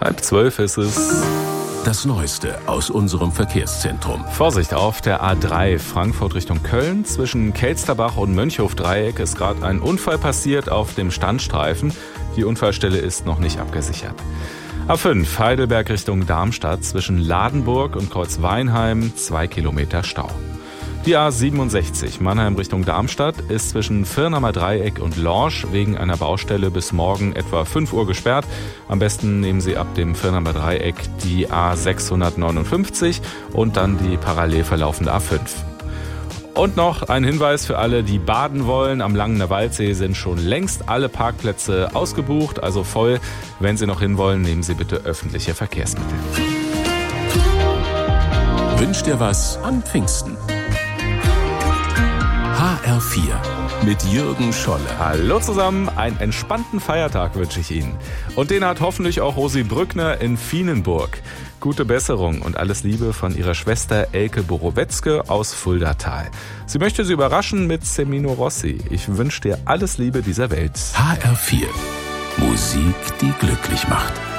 11:30 ist es. Das Neueste aus unserem Verkehrszentrum. Vorsicht auf der A3 Frankfurt Richtung Köln. Zwischen Kelsterbach und Mönchhof-Dreieck ist gerade ein Unfall passiert auf dem Standstreifen. Die Unfallstelle ist noch nicht abgesichert. A5 Heidelberg Richtung Darmstadt. Zwischen Ladenburg und Kreuzweinheim 2 Kilometer Stau. Die A67 Mannheim Richtung Darmstadt ist zwischen Firnamer Dreieck und Lorsch wegen einer Baustelle bis morgen etwa 5 Uhr gesperrt. Am besten nehmen Sie ab dem Firnamer Dreieck die A659 und dann die parallel verlaufende A5. Und noch ein Hinweis für alle, die baden wollen. Am Langener Waldsee sind schon längst alle Parkplätze ausgebucht, also voll. Wenn Sie noch hinwollen, nehmen Sie bitte öffentliche Verkehrsmittel. Wünsch dir was an Pfingsten. HR4 mit Jürgen Scholle. Hallo zusammen, einen entspannten Feiertag wünsche ich Ihnen. Und den hat hoffentlich auch Rosi Brückner in Vienenburg. Gute Besserung und alles Liebe von ihrer Schwester Elke Borowetzke aus Fuldatal. Sie möchte Sie überraschen mit Semino Rossi. Ich wünsche dir alles Liebe dieser Welt. HR4. Musik, die glücklich macht.